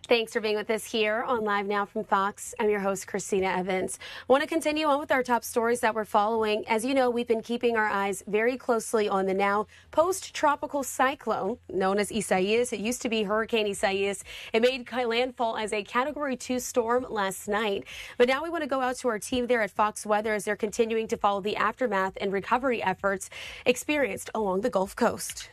Thanks for being with us here on Live Now from Fox. I'm your host, Christina Evans. I want to continue on with our top stories that we're following. As you know, we've been keeping our eyes very closely on the now post-tropical cyclone known as Isaias. It used to be Hurricane Isaias. It made landfall as a Category 2 storm last night. But now we want to go out to our team there at Fox Weather as they're continuing to follow the aftermath and recovery efforts experienced along the Gulf Coast.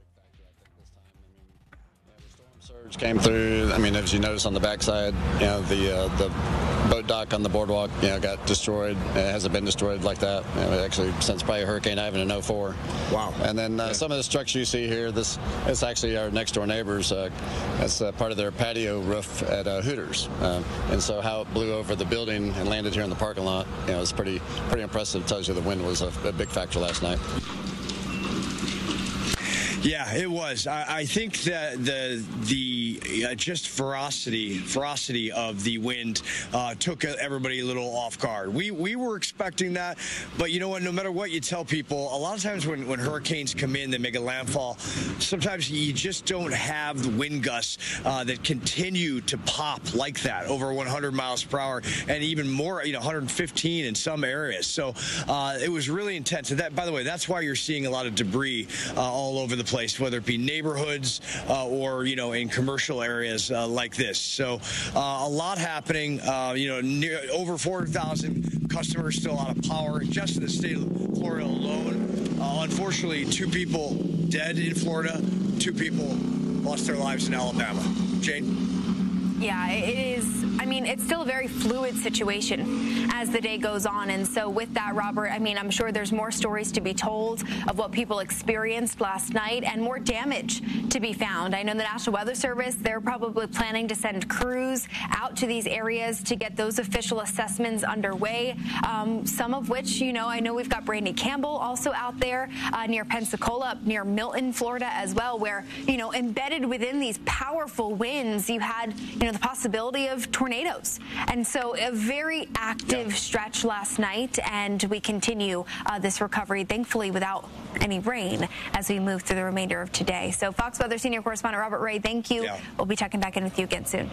Surge came through. I mean, as you notice on the backside, the boat dock on the boardwalk, got destroyed. It hasn't been destroyed like that, actually since probably Hurricane Ivan in 2004. Wow. And then some of the structure you see here, this is actually our next door neighbors. That's part of their patio roof at Hooters. And so how it blew over the building and landed here in the parking lot, it's pretty impressive. It tells you the wind was a big factor last night. Yeah, it was. I think that the just ferocity of the wind took everybody a little off guard. We were expecting that, but you know what? No matter what you tell people, a lot of times when hurricanes come in, they make a landfall. Sometimes you just don't have the wind gusts that continue to pop like that over 100 miles per hour, and even more, 115 in some areas. So it was really intense. And that, by the way, that's why you're seeing a lot of debris all over the place, whether it be neighborhoods or in commercial areas like this. So a lot happening. Over 400,000 customers still out of power just in the state of Florida alone. Unfortunately, 2 people dead in Florida. 2 people lost their lives in Alabama. Jane? Yeah, it is. I mean, it's still a very fluid situation as the day goes on. And so with that, Robert, I'm sure there's more stories to be told of what people experienced last night and more damage to be found. I know the National Weather Service, they're probably planning to send crews out to these areas to get those official assessments underway, some of which, I know we've got Brandy Campbell also out there near Pensacola, near Milton, Florida as well, where, embedded within these powerful winds, you had, the possibility of tornadoes. And so a very active stretch last night, and we continue this recovery, thankfully, without any rain as we move through the remainder of today. So Fox Weather Senior Correspondent Robert Ray, thank you. Yeah. We'll be checking back in with you again soon.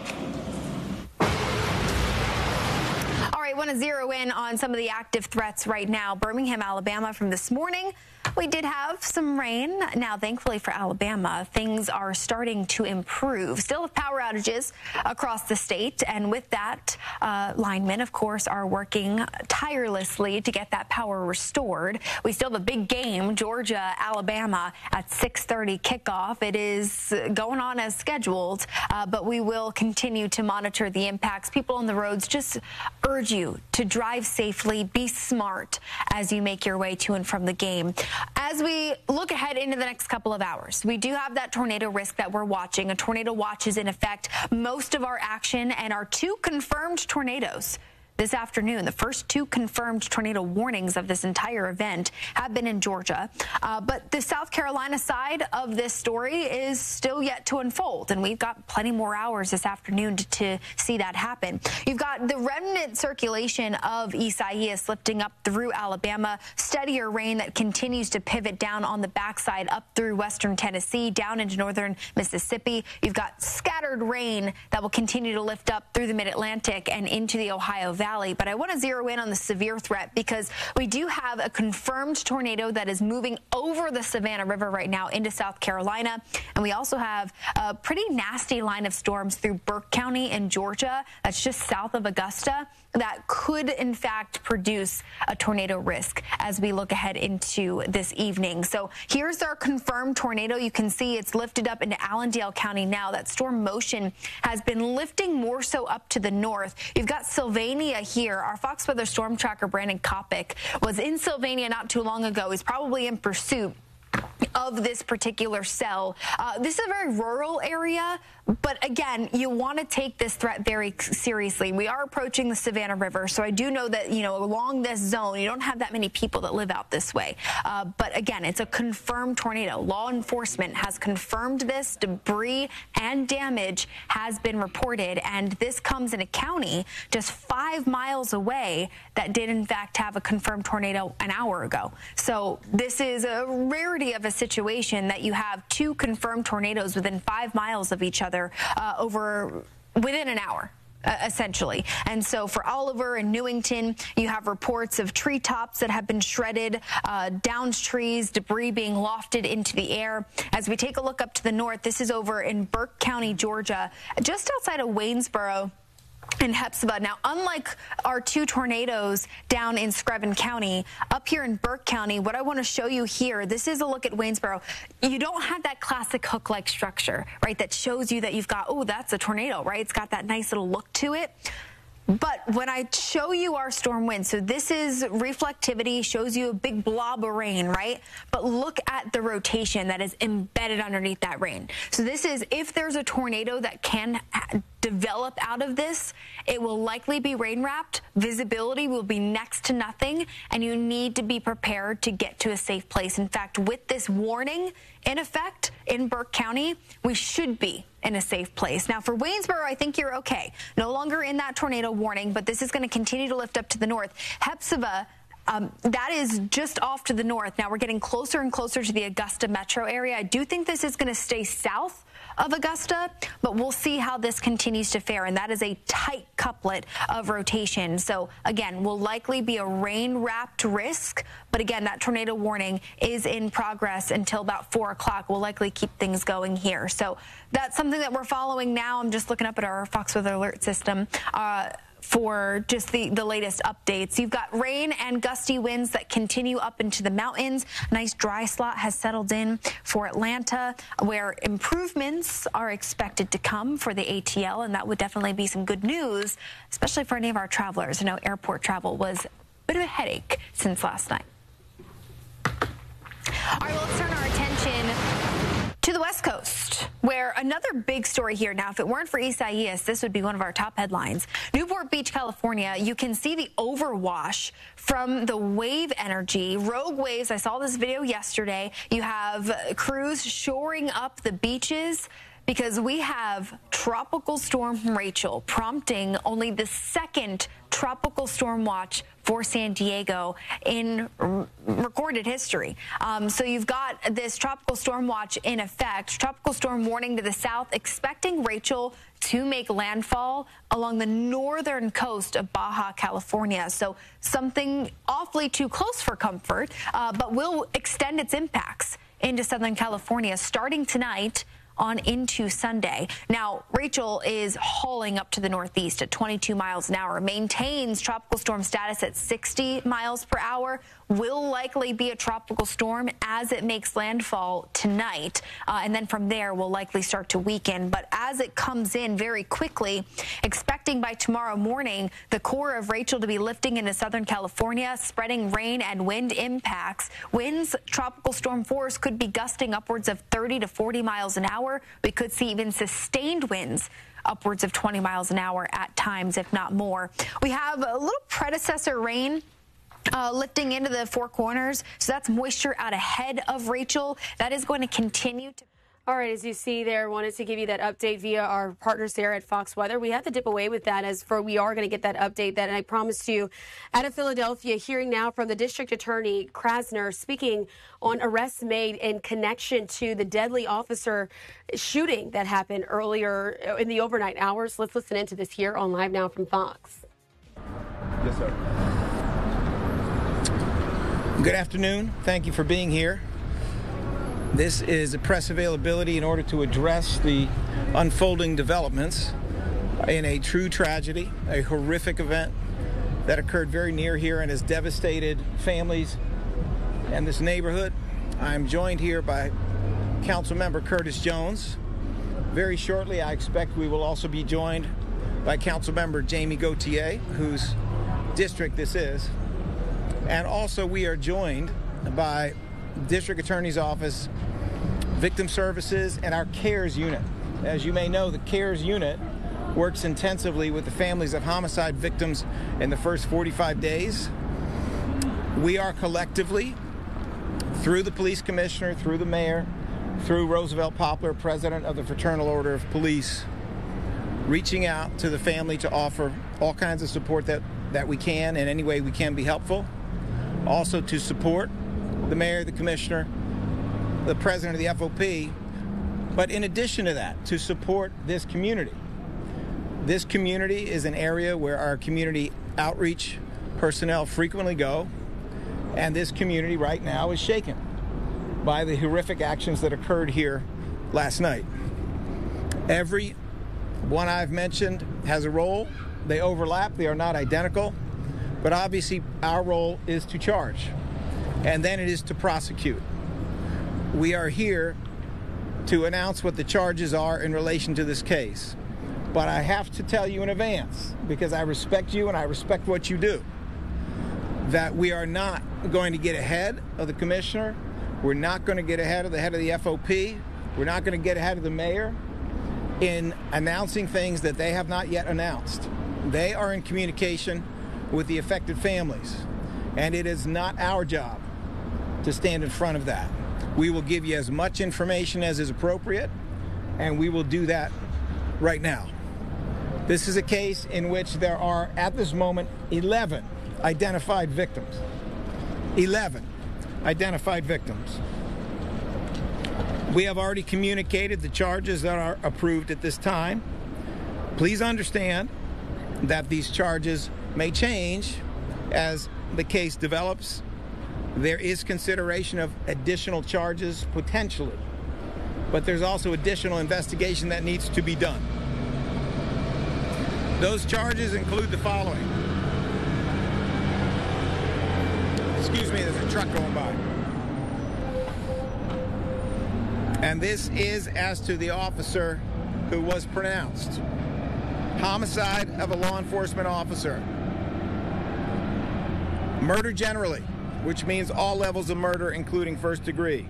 All right, want to zero in on some of the active threats right now. Birmingham, Alabama from this morning. We did have some rain. Now, thankfully for Alabama, things are starting to improve. Still have power outages across the state. And with that, linemen, of course, are working tirelessly to get that power restored. We still have a big game, Georgia, Alabama, at 6:30 kickoff. It is going on as scheduled, but we will continue to monitor the impacts. People on the roads, just urge you to drive safely, be smart as you make your way to and from the game. As we look ahead into the next couple of hours, we do have that tornado risk that we're watching. A tornado watch is in effect. Most of our action and our 2 confirmed tornadoes this afternoon. The first 2 confirmed tornado warnings of this entire event have been in Georgia. But the South Carolina side of this story is still yet to unfold, and we've got plenty more hours this afternoon to see that happen. You've got the remnant circulation of Isaias lifting up through Alabama, steadier rain that continues to pivot down on the backside up through western Tennessee, down into northern Mississippi. You've got scattered rain that will continue to lift up through the mid-Atlantic and into the Ohio Valley. But I want to zero in on the severe threat because we do have a confirmed tornado that is moving over the Savannah River right now into South Carolina. And we also have a pretty nasty line of storms through Burke County in Georgia. That's just south of Augusta. That could, in fact, produce a tornado risk as we look ahead into this evening. So here's our confirmed tornado. You can see it's lifted up into Allendale County now. That storm motion has been lifting more so up to the north. You've got Sylvania here. Our Fox Weather storm tracker, Brandon Kopic, was in Sylvania not too long ago. He's probably in pursuit of this particular cell. This is a very rural area, but again, you want to take this threat very seriously. We are approaching the Savannah River, so I do know that, along this zone, you don't have that many people that live out this way. But again, it's a confirmed tornado. Law enforcement has confirmed this. Debris and damage has been reported, and this comes in a county just 5 miles away that did, in fact, have a confirmed tornado an hour ago. So this is a rarity of a situation that you have 2 confirmed tornadoes within 5 miles of each other over within an hour. Essentially. And so for Oliver and Newington, you have reports of treetops that have been shredded, downed trees, debris being lofted into the air. As we take a look up to the north, this is over in Burke County, Georgia, just outside of Waynesboro and Hephzibah. Now, unlike our 2 tornadoes down in Screven County, up here in Burke County, what I want to show you here, this is a look at Waynesboro. You don't have that classic hook-like structure, right, that shows you that you've got, oh, that's a tornado, right? It's got that nice little look to it. But when I show you our storm wind, so this is reflectivity, shows you a big blob of rain, right? But look at the rotation that is embedded underneath that rain. So this is, if there's a tornado that can develop out of this, it will likely be rain wrapped. Visibility will be next to nothing, and you need to be prepared to get to a safe place. In fact, with this warning in effect in Burke County, we should be in a safe place. Now, for Waynesboro, I think you're okay. No longer in that tornado warning, but this is going to continue to lift up to the north. Hephzibah, that is just off to the north. Now we're getting closer and closer to the Augusta metro area. I do think this is going to stay south of Augusta, but we'll see how this continues to fare. And that is a tight couplet of rotation. So again, will likely be a rain-wrapped risk. But again, that tornado warning is in progress until about 4 o'clock. We'll likely keep things going here. So that's something that we're following now. I'm just looking up at our Fox Weather Alert system for just the latest updates. You've got rain and gusty winds that continue up into the mountains. A nice dry slot has settled in for Atlanta, where improvements are expected to come for the ATL, and that would definitely be some good news, especially for any of our travelers. I know airport travel was a bit of a headache since last night. All right, well, let's turn our attention to the West Coast, where another big story here. Now, if it weren't for Isaias, this would be one of our top headlines. Newport Beach, California, you can see the overwash from the wave energy. Rogue waves, I saw this video yesterday. You have crews shoring up the beaches because we have Tropical Storm Rachel prompting only the second tropical storm watch for San Diego in recorded history. So you've got this tropical storm watch in effect, tropical storm warning to the south, expecting Rachel to make landfall along the northern coast of Baja California. So something awfully too close for comfort, but will extend its impacts into Southern California starting tonight on into Sunday. Now, Rachel is hauling up to the northeast at 22 miles an hour, maintains tropical storm status at 60 miles per hour, will likely be a tropical storm as it makes landfall tonight. And then from there, will likely start to weaken. But as it comes in very quickly, expecting by tomorrow morning, the core of Rachel to be lifting into Southern California, spreading rain and wind impacts. Winds, tropical storm force could be gusting upwards of 30 to 40 miles an hour. We could see even sustained winds upwards of 20 miles an hour at times, if not more. We have a little predecessor rain lifting into the Four Corners. So that's moisture out ahead of Rachel. That is going to continue to. All right, as you see there, wanted to give you that update via our partners there at Fox Weather. We have to dip away with that we are going to get that update that, and I promised you, out of Philadelphia, hearing now from the District Attorney Krasner speaking on arrests made in connection to the deadly officer shooting that happened earlier in the overnight hours. Let's listen into this here on Live Now from Fox. Yes, sir. Good afternoon. Thank you for being here. This is a press availability in order to address the unfolding developments in a true tragedy, a horrific event that occurred very near here and has devastated families and this neighborhood. I'm joined here by Councilmember Curtis Jones. Very shortly, I expect we will also be joined by Councilmember Jamie Gauthier, whose district this is. And also we are joined by District Attorney's Office, Victim Services, and our CARES unit. As you may know, the CARES unit works intensively with the families of homicide victims in the first 45 days. We are collectively, through the police commissioner, through the mayor, through Roosevelt Poplar, president of the Fraternal Order of Police, reaching out to the family to offer all kinds of support that we can in any way we can be helpful. Also to support the mayor, the commissioner, the president of the FOP, but in addition to that, to support this community. This community is an area where our community outreach personnel frequently go, and this community right now is shaken by the horrific actions that occurred here last night. Every one I've mentioned has a role. They overlap. They are not identical. But obviously, our role is to charge, and then it is to prosecute. We are here to announce what the charges are in relation to this case. But I have to tell you in advance, because I respect you and I respect what you do, that we are not going to get ahead of the commissioner. We're not going to get ahead of the head of the FOP. We're not going to get ahead of the mayor in announcing things that they have not yet announced. They are in communication with the affected families, and it is not our job to stand in front of that. We will give you as much information as is appropriate, and we will do that right now. This is a case in which there are, at this moment, 11 identified victims. 11 identified victims. We have already communicated the charges that are approved at this time. Please understand that these charges may change as the case develops. There is consideration of additional charges potentially, but there's also additional investigation that needs to be done. Those charges include the following. Excuse me, there's a truck going by. And this is as to the officer who was pronounced. Homicide of a law enforcement officer. Murder generally, which means all levels of murder, including first degree.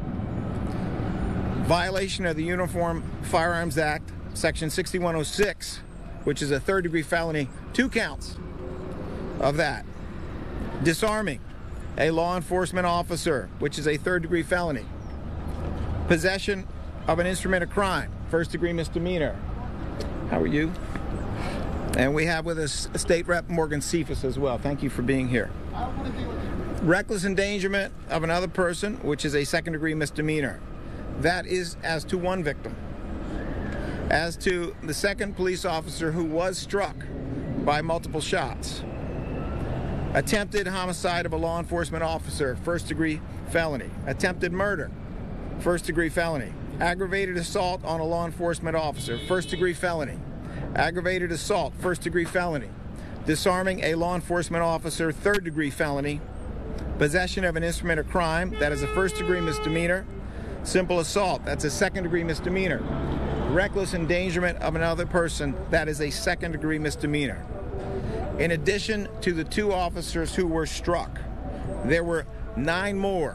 Violation of the Uniform Firearms Act, Section 6106, which is a third-degree felony, 2 counts of that. Disarming a law enforcement officer, which is a third-degree felony. Possession of an instrument of crime, first-degree misdemeanor. How are you? And we have with us State Rep Morgan Cephas as well. Thank you for being here. Reckless endangerment of another person, which is a second-degree misdemeanor. That is as to one victim. As to the second police officer who was struck by multiple shots. Attempted homicide of a law enforcement officer, first-degree felony. Attempted murder, first-degree felony. Aggravated assault on a law enforcement officer, first-degree felony. Aggravated assault, first-degree felony. Disarming a law enforcement officer, third-degree felony. Possession of an instrument of crime, that is a first-degree misdemeanor. Simple assault, that's a second-degree misdemeanor. Reckless endangerment of another person, that is a second-degree misdemeanor. In addition to the 2 officers who were struck, there were 9 more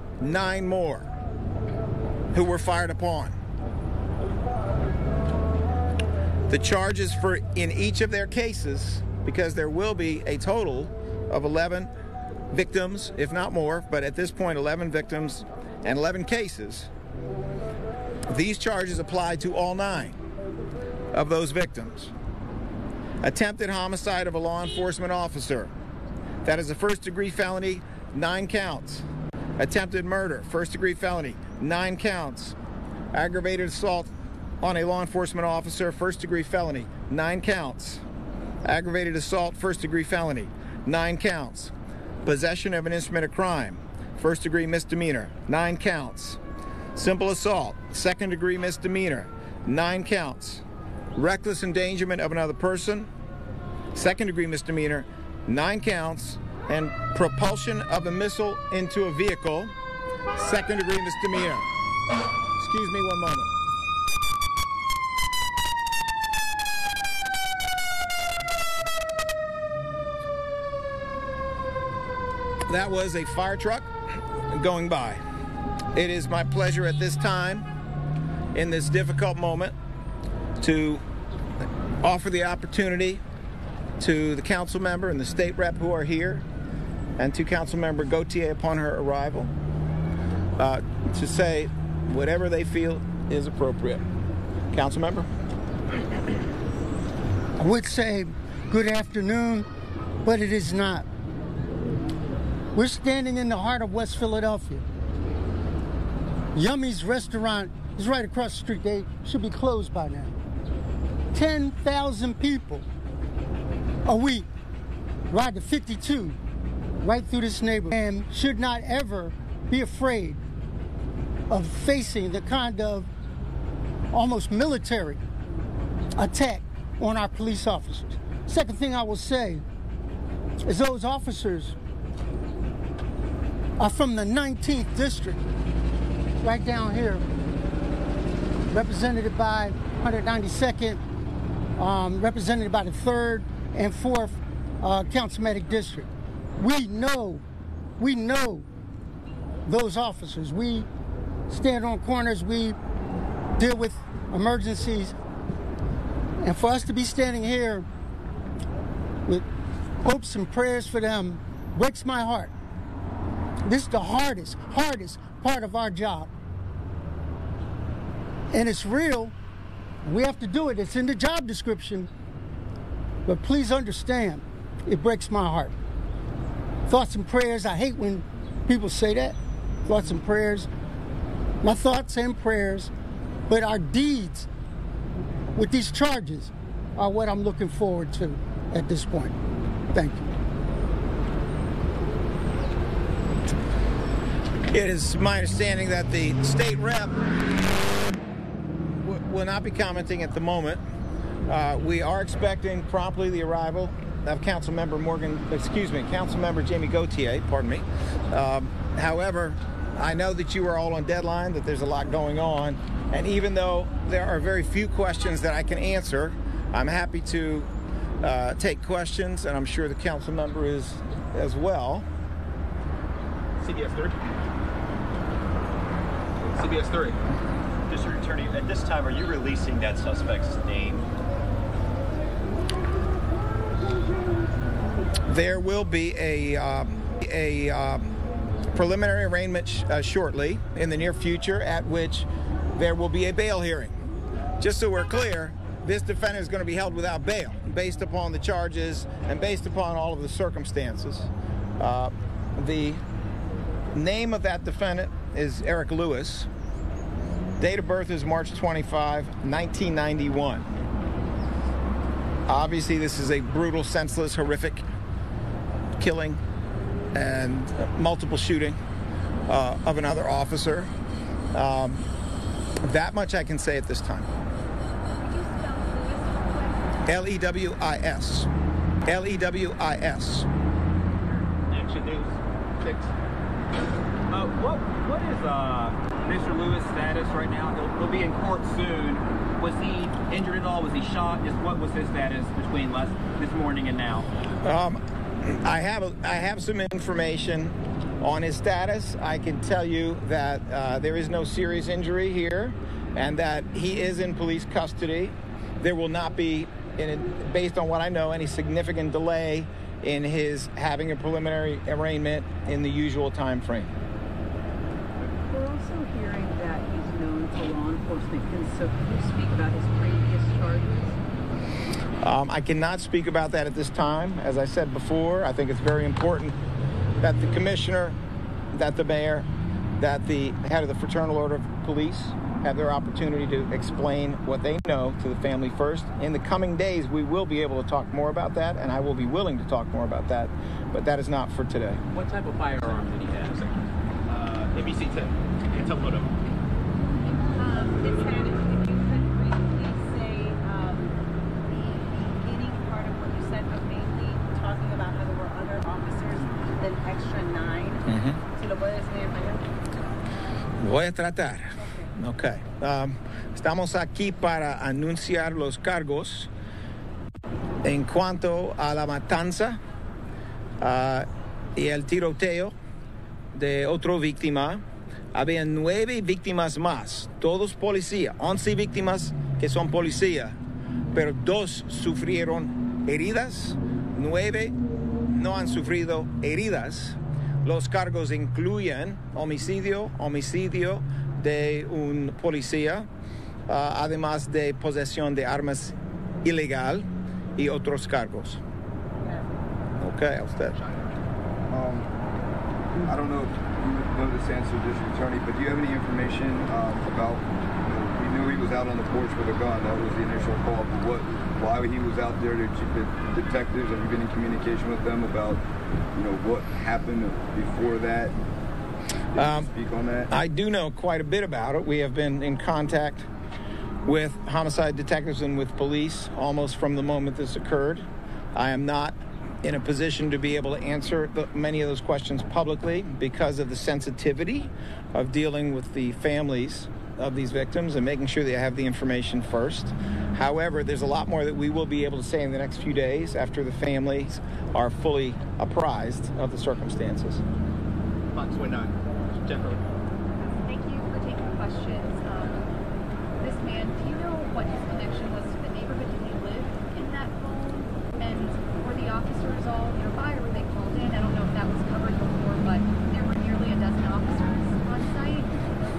who were fired upon. The charges for in each of their cases, because there will be a total of 11 victims, if not more, but at this point 11 victims and 11 cases, these charges apply to all 9 of those victims. Attempted homicide of a law enforcement officer, that is a first-degree felony, 9 counts. Attempted murder, first-degree felony, 9 counts. Aggravated assault on a law enforcement officer, first-degree felony, 9 counts. Aggravated assault, first-degree felony, 9 counts. Possession of an instrument of crime, first-degree misdemeanor, 9 counts. Simple assault, second-degree misdemeanor, 9 counts. Reckless endangerment of another person, second-degree misdemeanor, 9 counts. And propulsion of a missile into a vehicle, second-degree misdemeanor. Excuse me one moment. That was a fire truck going by. It is my pleasure at this time, in this difficult moment, to offer the opportunity to the council member and the state rep who are here, and to Councilmember Gauthier upon her arrival, to say whatever they feel is appropriate. Councilmember? I would say good afternoon, but it is not. We're standing in the heart of West Philadelphia. Yummy's restaurant is right across the street. They should be closed by now. 10,000 people a week ride the 52 right through this neighborhood and should not ever be afraid of facing the kind of almost military attack on our police officers. Second thing I will say is those officers are from the 19th district, right down here, represented by 192nd, represented by the 3rd and 4th Councilmanic District. We know those officers. We stand on corners, we deal with emergencies, and for us to be standing here with hopes and prayers for them breaks my heart. This is the hardest part of our job. And it's real. We have to do it. It's in the job description. But please understand, it breaks my heart. Thoughts and prayers. I hate when people say that. Thoughts and prayers. My thoughts and prayers. But our deeds with these charges are what I'm looking forward to at this point. Thank you. It is my understanding that the state rep will not be commenting at the moment. We are expecting promptly the arrival of Councilmember Jamie Gauthier, pardon me. However, I know that you are all on deadline, that there's a lot going on, and even though there are very few questions that I can answer, I'm happy to take questions, and I'm sure the council member is as well. CBS 3. CBS 3. District Attorney, at this time, are you releasing that suspect's name? There will be a preliminary arraignment shortly in the near future, at which there will be a bail hearing. Just so we're clear, this defendant is going to be held without bail based upon the charges and based upon all of the circumstances. The name of that defendant is Eric Lewis. Date of birth is March 25, 1991. Obviously, this is a brutal, senseless, horrific killing and multiple shooting of another officer. That much I can say at this time. L-E-W-I-S. L-E-W-I-S. Action News 6. What is Mr. Lewis' status right now? He'll be in court soon. Was he injured at all? Was he shot? Just what was his status between this morning and now? I have some information on his status. I can tell you that there is no serious injury here and that he is in police custody. There will not be, based on what I know, any significant delay in his having a preliminary arraignment in the usual time frame. We're also hearing that he's known to law enforcement. So can you speak about his previous charges? I cannot speak about that at this time. As I said before, I think it's very important that the commissioner, that the mayor, that the head of the Fraternal Order of Police have their opportunity to explain what they know to the family first. In the coming days, we will be able to talk more about that, and I will be willing to talk more about that, but that is not for today. What type of firearm did he have? ABC 10. Tell me what If you could briefly say the beginning part of what you said, but mainly talking about how there were other officers than extra 9. Si lo puedes decir en español? Voy a tratar. Okay. Estamos aquí para anunciar los cargos en cuanto a la matanza y el tiroteo de otra víctima. Había 9 víctimas más, todos policía, 11 víctimas que son policía, pero 2 sufrieron heridas, 9 no han sufrido heridas. Los cargos incluyen homicidio de un policía, además de posesión de armas ilegal y otros cargos. Okay, a usted. I don't know if you know this answer, District Attorney, but do you have any information about, we knew he was out on the porch with a gun. That was the initial call. But why he was out there, the detectives, have you been in communication with them about, what happened before that? Speak on that? I do know quite a bit about it. We have been in contact with homicide detectives and with police almost from the moment this occurred. I am not in a position to be able to answer many of those questions publicly because of the sensitivity of dealing with the families of these victims and making sure they have the information first. However, there's a lot more that we will be able to say in the next few days after the families are fully apprised of the circumstances. Fox 29. Jennifer. Thank you for taking questions. This man, do you know what his connection was to the neighborhood? Did he live in that home? And were the officers all nearby, or were they called in? I don't know if that was covered before, but there were nearly a dozen officers on site.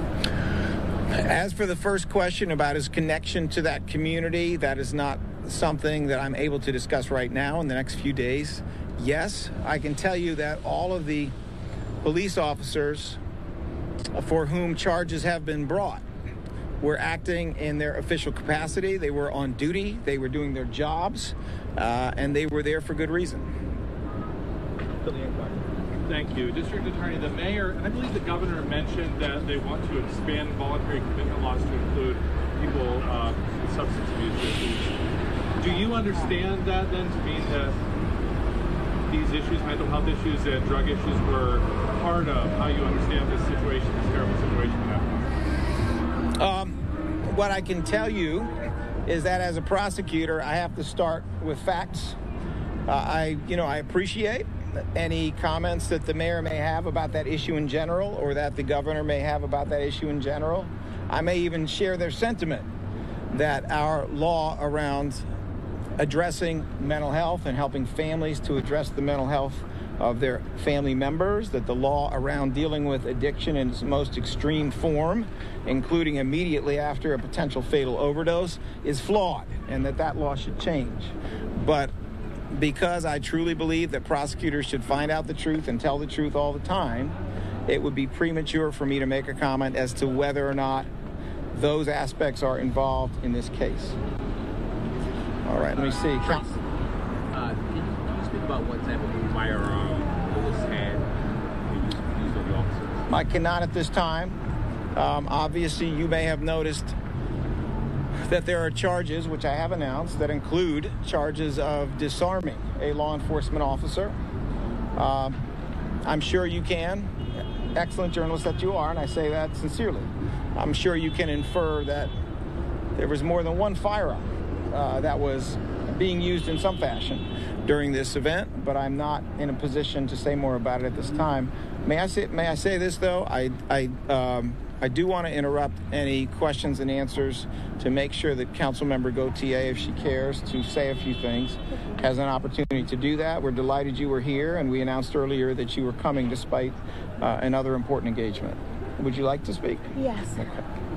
As for the first question about his connection to that community, that is not something that I'm able to discuss right now in the next few days. Yes, I can tell you that all of the police officers for whom charges have been brought were acting in their official capacity. They were on duty, they were doing their jobs, and they were there for good reason. Thank you. District Attorney, the mayor, and I believe the governor mentioned that they want to expand voluntary commitment laws to include people with substance abuse issues. Do you understand that then to mean that these issues, mental health issues and drug issues, were part of how you understand this situation, this terrible situation happening? What I can tell you is that as a prosecutor, I have to start with facts. I appreciate any comments that the mayor may have about that issue in general, or that the governor may have about that issue in general. I may even share their sentiment that our law around addressing mental health and helping families to address the mental health of their family members, that the law around dealing with addiction in its most extreme form, including immediately after a potential fatal overdose, is flawed, and that law should change. But because I truly believe that prosecutors should find out the truth and tell the truth all the time, it would be premature for me to make a comment as to whether or not those aspects are involved in this case. All right, let me see. Can you speak about what type of firearm Lewis had used on the officers? I cannot at this time. Obviously, you may have noticed that there are charges, which I have announced, that include charges of disarming a law enforcement officer. I'm sure you can, excellent journalist that you are, and I say that sincerely, I'm sure you can infer that there was more than one firearm that was being used in some fashion during this event, but I'm not in a position to say more about it at this time. May I say this, though? I do want to interrupt any questions and answers to make sure that Councilmember Gauthier, if she cares to say a few things, has an opportunity to do that. We're delighted you were here, and we announced earlier that you were coming despite another important engagement. Would you like to speak? Yes. Okay.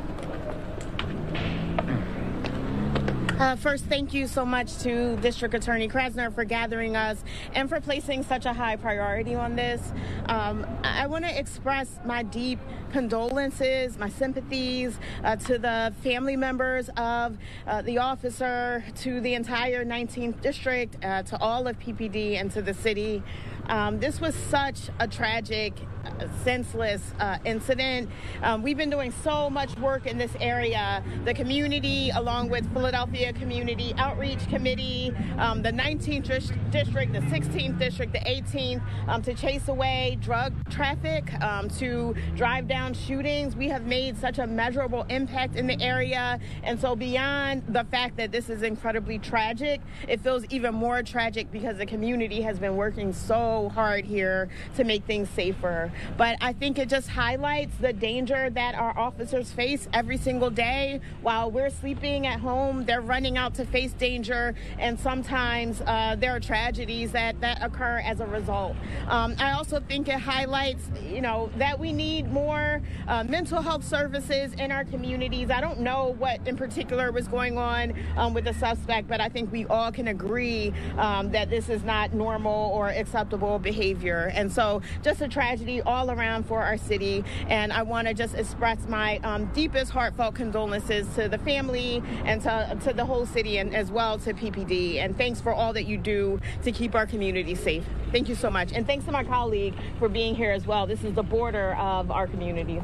First, thank you so much to District Attorney Krasner for gathering us and for placing such a high priority on this. I want to express my deep condolences, my sympathies to the family members of the officer, to the entire 19th District, to all of PPD, and to the city. This was such a tragic, senseless incident. We've been doing so much work in this area. The community, along with Philadelphia Community Outreach Committee, the 19th District, the 16th District, the 18th, to chase away drug traffic, to drive down shootings. We have made such a measurable impact in the area. And so beyond the fact that this is incredibly tragic, it feels even more tragic because the community has been working so hard here to make things safer. But I think it just highlights the danger that our officers face every single day. While we're sleeping at home, they're running out to face danger, and sometimes there are tragedies that occur as a result. I also think it highlights, that we need more mental health services in our communities. I don't know what in particular was going on with the suspect, but I think we all can agree that this is not normal or acceptable unacceptable behavior. And so just a tragedy all around for our city. And I want to just express my deepest heartfelt condolences to the family and to the whole city, and as well to PPD. And thanks for all that you do to keep our community safe. Thank you so much. And thanks to my colleague for being here as well. This is the border of our communities.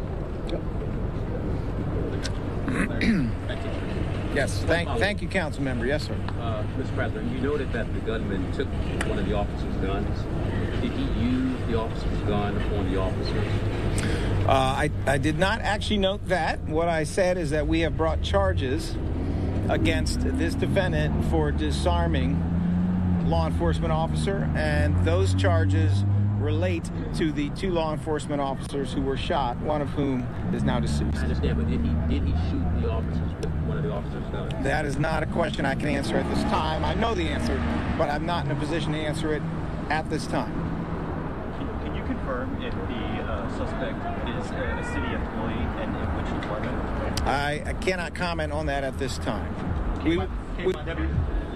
Yes, thank you, council member. Yes, sir. Mr. President, you noted that the gunman took one of the officers' guns. Did he use the officer's gun on the officers? I did not actually note that. What I said is that we have brought charges against this defendant for disarming law enforcement officer, and those charges relate to the 2 law enforcement officers who were shot, one of whom is now deceased. I understand, but did he shoot the officers with one of the officers' guns? That is not a question I can answer at this time. I know the answer, but I'm not in a position to answer it at this time. Can you confirm if the suspect is a city employee and in which department? I cannot comment on that at this time. KYW?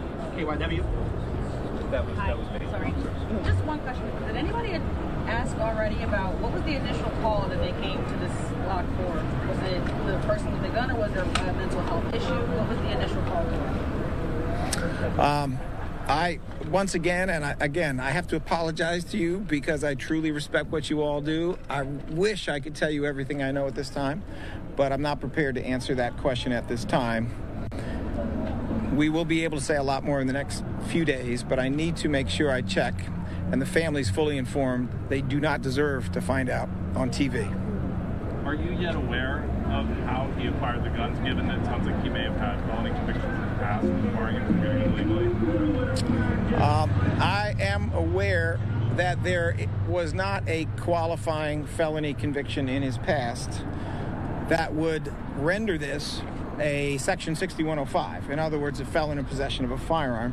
That was me. Sorry. Just one question. Did anybody ask already about what was the initial call that they came to this block for? Was it the person with the gun, or was there a mental health issue? What was the initial call for? Once again, I have to apologize to you because I truly respect what you all do. I wish I could tell you everything I know at this time, but I'm not prepared to answer that question at this time. We will be able to say a lot more in the next few days, but I need to make sure I check, and the family's fully informed. They do not deserve to find out on TV. Are you yet aware of how he acquired the guns, given that it sounds like he may have had felony convictions in the past, barring him from doing it illegally? I am aware that there was not a qualifying felony conviction in his past that would render this a Section 6105. In other words, a felon in possession of a firearm.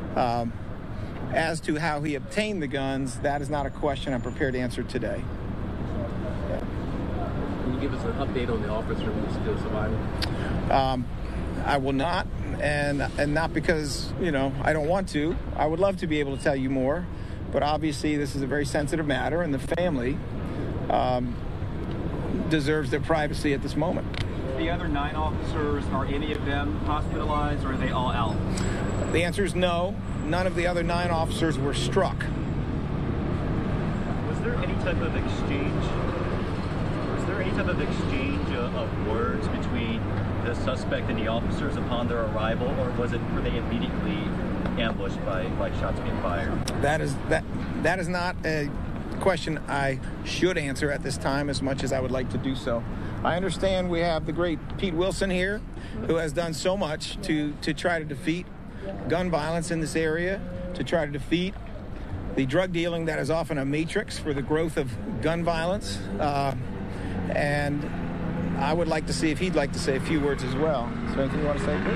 As to how he obtained the guns, that is not a question I'm prepared to answer today. Can you give us an update on the officer who's still surviving? I will not, and not because, I don't want to. I would love to be able to tell you more, but obviously this is a very sensitive matter, and the family deserves their privacy at this moment. The other 9 officers, are any of them hospitalized, or are they all out? The answer is no. None of the other 9 officers were struck. Was there any type of exchange? Of words between the suspect and the officers upon their arrival, or were they immediately ambushed by shots being fired? That is not a question I should answer at this time, as much as I would like to do so. I understand we have the great Pete Wilson here, who has done so much to try to defeat gun violence in this area, to try to defeat the drug dealing that is often a matrix for the growth of gun violence. And I would like to see if he'd like to say a few words as well. So anything you want to say, Pete?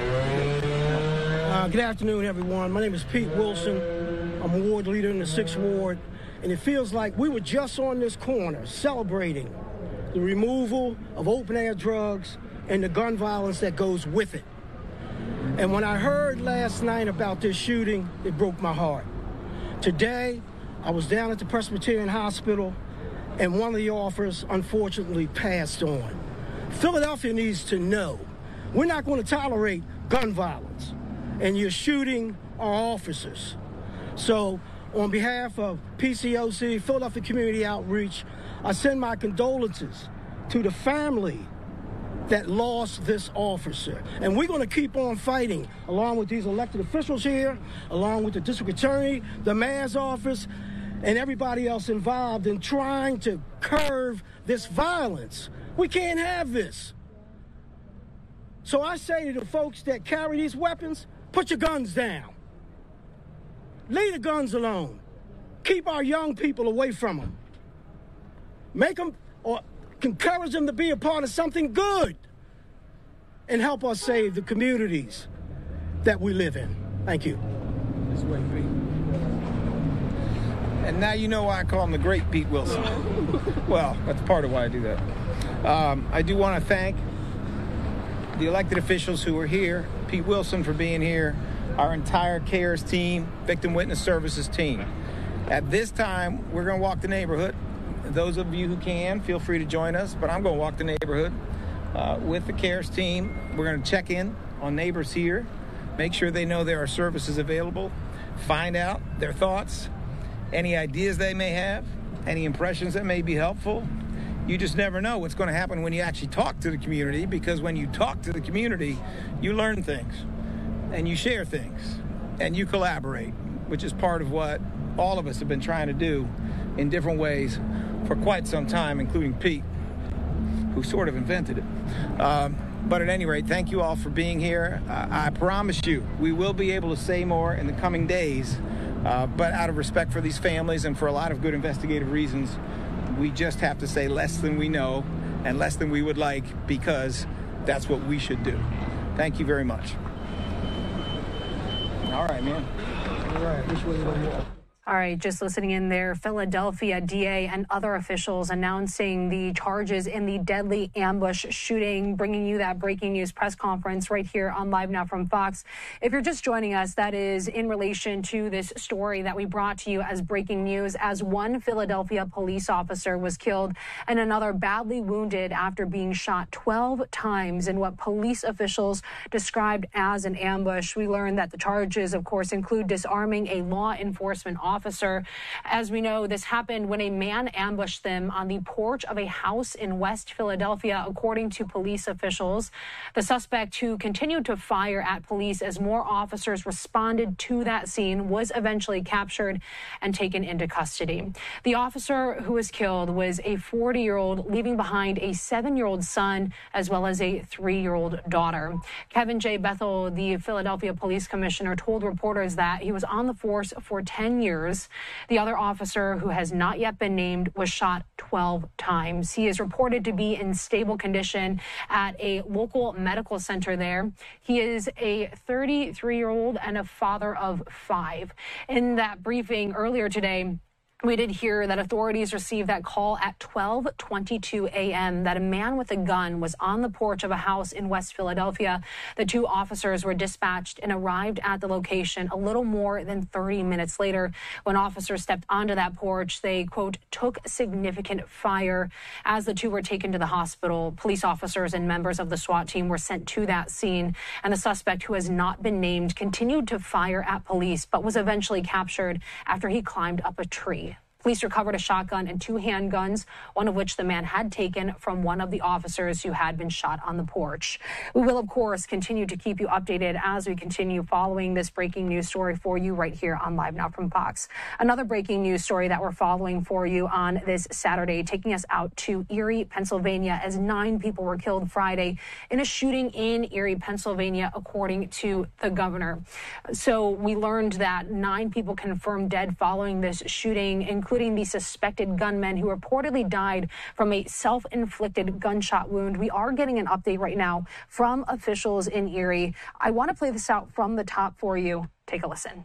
Good afternoon, everyone. My name is Pete Wilson. I'm a ward leader in the 6th Ward. And it feels like we were just on this corner celebrating the removal of open-air drugs and the gun violence that goes with it. And when I heard last night about this shooting, it broke my heart. Today, I was down at the Presbyterian Hospital, and one of the officers unfortunately passed on. Philadelphia needs to know we're not going to tolerate gun violence, and you're shooting our officers. So on behalf of PCOC, Philadelphia Community Outreach, I send my condolences to the family that lost this officer. And we're going to keep on fighting, along with these elected officials here, along with the district attorney, the mayor's office, and everybody else involved in trying to curb this violence. We can't have this. So I say to the folks that carry these weapons, put your guns down. Leave the guns alone. Keep our young people away from them. Make them, or encourage them to be a part of something good, and help us save the communities that we live in. Thank you. This way, Pete. And now you know why I call him the great Pete Wilson. Well, that's part of why I do that. I do want to thank the elected officials who are here, Pete Wilson for being here, our entire CARES team, Victim Witness Services team. At this time, we're going to walk the neighborhood. Those of you who can, feel free to join us, but I'm going to walk the neighborhood with the CARES team. We're going to check in on neighbors here, make sure they know there are services available, find out their thoughts, any ideas they may have, any impressions that may be helpful. You just never know what's going to happen when you actually talk to the community, because when you talk to the community, you learn things and you share things and you collaborate, which is part of what all of us have been trying to do in different ways for quite some time, including Pete, who sort of invented it. But at any rate, thank you all for being here. I promise you, we will be able to say more in the coming days, but out of respect for these families and for a lot of good investigative reasons, we just have to say less than we know and less than we would like, because that's what we should do. Thank you very much. All right, man. All right, which way do we go? All right, just listening in there, Philadelphia DA and other officials announcing the charges in the deadly ambush shooting, bringing you that breaking news press conference right here on Live Now from Fox. If you're just joining us, that is in relation to this story that we brought to you as breaking news, as one Philadelphia police officer was killed and another badly wounded after being shot 12 times in what police officials described as an ambush. We learned that the charges, of course, include disarming a law enforcement officer. As we know, this happened when a man ambushed them on the porch of a house in West Philadelphia, according to police officials. The suspect, who continued to fire at police as more officers responded to that scene, was eventually captured and taken into custody. The officer who was killed was a 40-year-old, leaving behind a 7-year-old son as well as a 3-year-old daughter. Kevin J. Bethel, the Philadelphia police commissioner, told reporters that he was on the force for 10 years. The other officer, who has not yet been named, was shot 12 times. He is reported to be in stable condition at a local medical center there. He is a 33-year-old and a father of 5. In that briefing earlier today, we did hear that authorities received that call at 12:22 a.m. that a man with a gun was on the porch of a house in West Philadelphia. The 2 officers were dispatched and arrived at the location a little more than 30 minutes later. When officers stepped onto that porch, they, quote, took significant fire. As the 2 were taken to the hospital, police officers and members of the SWAT team were sent to that scene, and the suspect, who has not been named, continued to fire at police but was eventually captured after he climbed up a tree. Police recovered a shotgun and 2 handguns, one of which the man had taken from one of the officers who had been shot on the porch. We will, of course, continue to keep you updated as we continue following this breaking news story for you right here on Live Now from Fox. Another breaking news story that we're following for you on this Saturday, taking us out to Erie, Pennsylvania, as 9 people were killed Friday in a shooting in Erie, Pennsylvania, according to the governor. So we learned that 9 people confirmed dead following this shooting, including the suspected gunman, who reportedly died from a self-inflicted gunshot wound. We are getting an update right now from officials in Erie. I want to play this out from the top for you. Take a listen.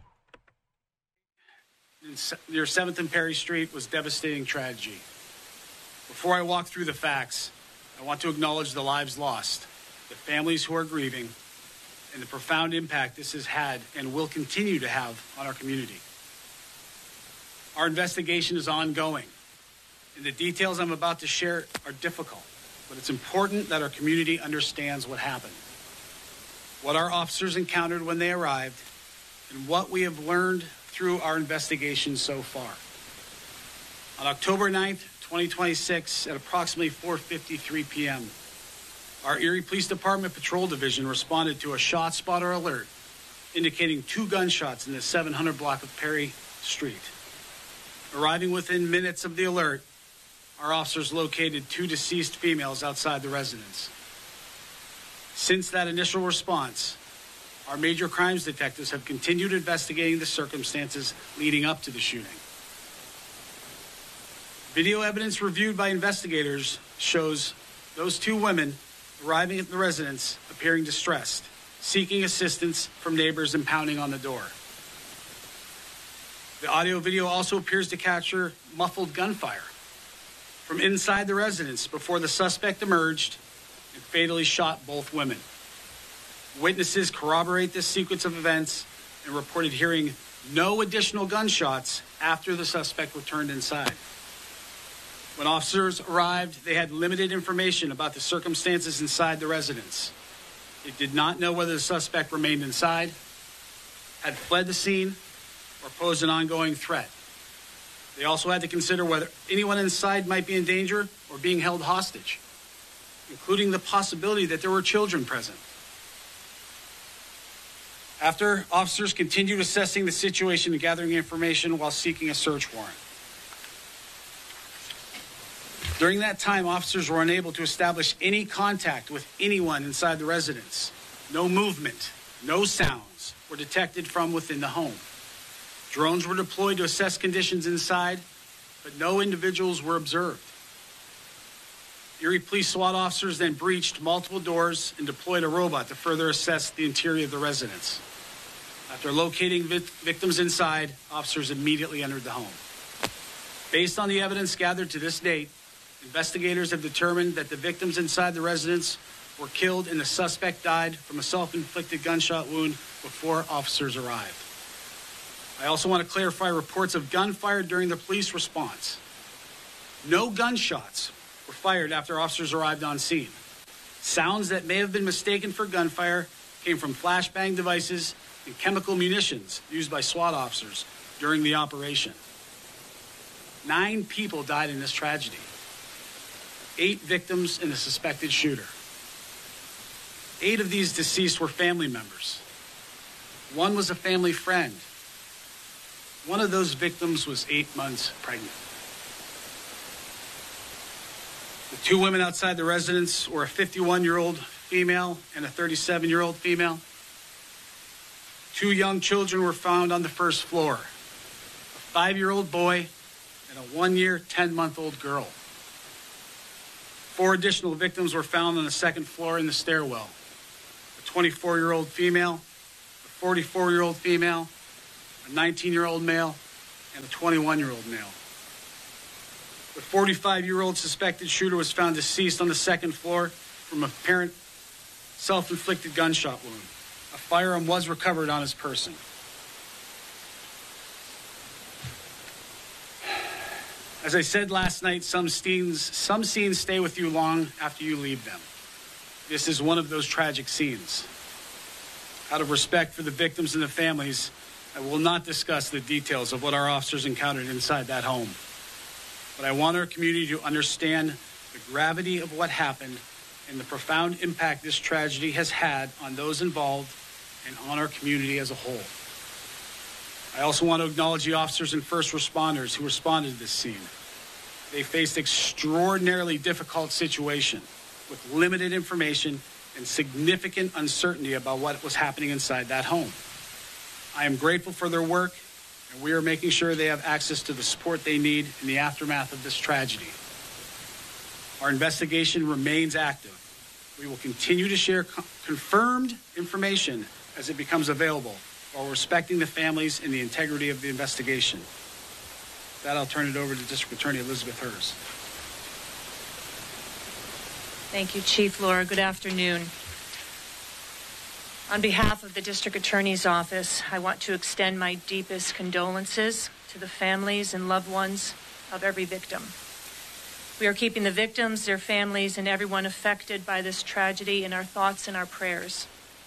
Near 7th and Perry Street was devastating tragedy. Before I walk through the facts, I want to acknowledge the lives lost, the families who are grieving, and the profound impact this has had and will continue to have on our community. Our investigation is ongoing, and the details I'm about to share are difficult, but it's important that our community understands what happened, what our officers encountered when they arrived, and what we have learned through our investigation so far. On October 9th, 2026, at approximately 4:53 p.m., our Erie Police Department Patrol Division responded to a ShotSpotter alert indicating 2 gunshots in the 700 block of Perry Street. Arriving within minutes of the alert, our officers located 2 deceased females outside the residence. Since that initial response, our major crimes detectives have continued investigating the circumstances leading up to the shooting. Video evidence reviewed by investigators shows those 2 women arriving at the residence appearing distressed, seeking assistance from neighbors and pounding on the door. The audio video also appears to capture muffled gunfire from inside the residence before the suspect emerged and fatally shot both women. Witnesses corroborate this sequence of events and reported hearing no additional gunshots after the suspect returned inside. When officers arrived, they had limited information about the circumstances inside the residence. They did not know whether the suspect remained inside, had fled the scene, or posed an ongoing threat. They also had to consider whether anyone inside might be in danger or being held hostage, including the possibility that there were children present. After, officers continued assessing the situation and gathering information while seeking a search warrant. During that time, officers were unable to establish any contact with anyone inside the residence. No movement, no sounds were detected from within the home. Drones were deployed to assess conditions inside, but no individuals were observed. Erie Police SWAT officers then breached multiple doors and deployed a robot to further assess the interior of the residence. After locating victims inside, officers immediately entered the home. Based on the evidence gathered to this date, investigators have determined that the victims inside the residence were killed and the suspect died from a self-inflicted gunshot wound before officers arrived. I also want to clarify reports of gunfire during the police response. No gunshots were fired after officers arrived on scene. Sounds that may have been mistaken for gunfire came from flashbang devices and chemical munitions used by SWAT officers during the operation. 9 people died in this tragedy. 8 victims and the suspected shooter. 8 of these deceased were family members. 1 was a family friend. One of those victims was 8 months pregnant. The 2 women outside the residence were a 51-year-old female and a 37-year-old female. 2 young children were found on the first floor, a 5-year-old boy and a 1-year, 10-month-old girl. 4 additional victims were found on the second floor in the stairwell, a 24-year-old female, a 44-year-old female, a 19-year-old male, and a 21-year-old male. The 45-year-old suspected shooter was found deceased on the second floor from an apparent self-inflicted gunshot wound. A firearm was recovered on his person. As I said last night, some scenes stay with you long after you leave them. This is one of those tragic scenes. Out of respect for the victims and the families, I will not discuss the details of what our officers encountered inside that home. But I want our community to understand the gravity of what happened and the profound impact this tragedy has had on those involved and on our community as a whole. I also want to acknowledge the officers and first responders who responded to this scene. They faced extraordinarily difficult situation with limited information and significant uncertainty about what was happening inside that home. I am grateful for their work, and we are making sure they have access to the support they need in the aftermath of this tragedy. Our investigation remains active. We will continue to share confirmed information as it becomes available, while respecting the families and the integrity of the investigation. With that, I'll turn it over to District Attorney Elizabeth Hers. Thank you, Chief Laura. Good afternoon. On behalf of the District Attorney's Office, I want to extend my deepest condolences to the families and loved ones of every victim. We are keeping the victims, their families, and everyone affected by this tragedy in our thoughts and our prayers.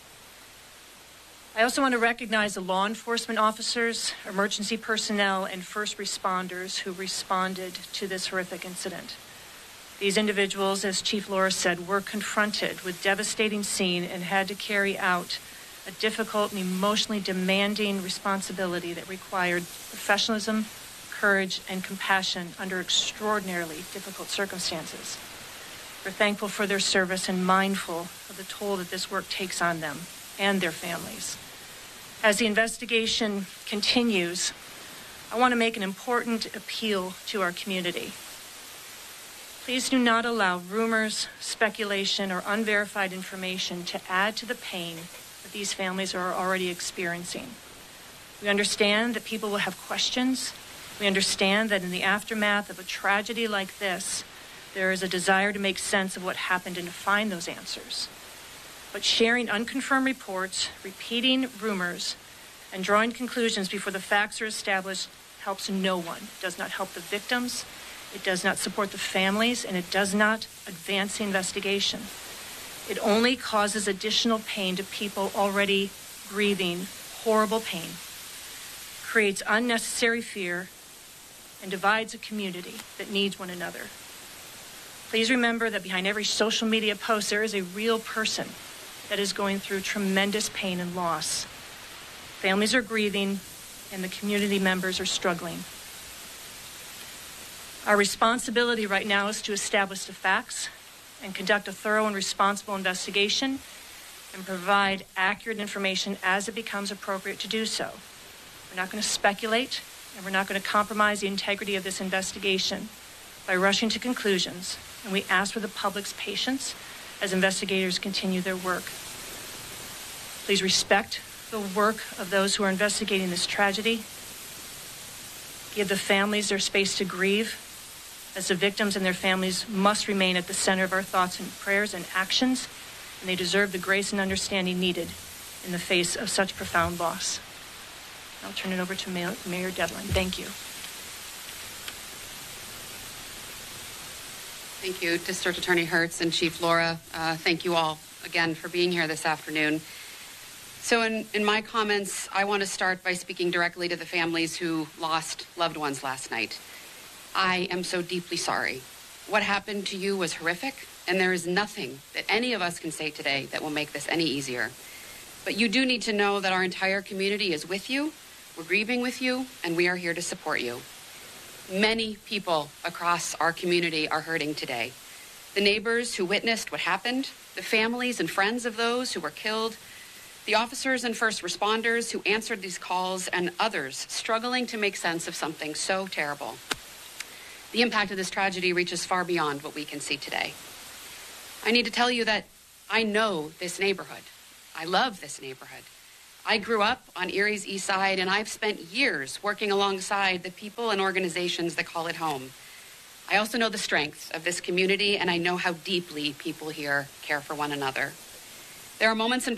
I also want to recognize the law enforcement officers, emergency personnel, and first responders who responded to this horrific incident. These individuals, as Chief Laura said, were confronted with devastating scene and had to carry out a difficult and emotionally demanding responsibility that required professionalism, courage, and compassion under extraordinarily difficult circumstances. We're thankful for their service and mindful of the toll that this work takes on them and their families. As the investigation continues, I want to make an important appeal to our community. Please do not allow rumors, speculation, or unverified information to add to the pain that these families are already experiencing. We understand that people will have questions. We understand that in the aftermath of a tragedy like this, there is a desire to make sense of what happened and to find those answers. But sharing unconfirmed reports, repeating rumors, And drawing conclusions before the facts are established helps no one. It does not help the victims, it does not support the families, and it does not advance the investigation. It only causes additional pain to people already grieving horrible pain, creates unnecessary fear, and divides a community that needs one another. Please remember that behind every social media post, there is a real person that is going through tremendous pain and loss. Families are grieving, and the community members are struggling. Our responsibility right now is to establish the facts and conduct a thorough and responsible investigation and provide accurate information as it becomes appropriate to do so. We're not going to speculate, and we're not going to compromise the integrity of this investigation by rushing to conclusions, and we ask for the public's patience as investigators continue their work. Please respect the work of those who are investigating this tragedy. Give the families their space to grieve, as the victims and their families must remain at the center of our thoughts and prayers and actions, and they deserve the grace and understanding needed in the face of such profound loss. I'll turn it over to Mayor Dedlin. Thank you. Thank you, District Attorney Hertz and Chief Laura. Thank you all again for being here this afternoon. So in my comments, I want to start by speaking directly to the families who lost loved ones last night. I am so deeply sorry. What happened to you was horrific, and there is nothing that any of us can say today that will make this any easier. But you do need to know that our entire community is with you, we're grieving with you, and we are here to support you. Many people across our community are hurting today. The neighbors who witnessed what happened, the families and friends of those who were killed, the officers and first responders who answered these calls, and others struggling to make sense of something so terrible. The impact of this tragedy reaches far beyond what we can see today. I need to tell you that I know this neighborhood. I love this neighborhood. I grew up on Erie's East Side, and I've spent years working alongside the people and organizations that call it home. I also know the strength of this community, and I know how deeply people here care for one another. There are moments in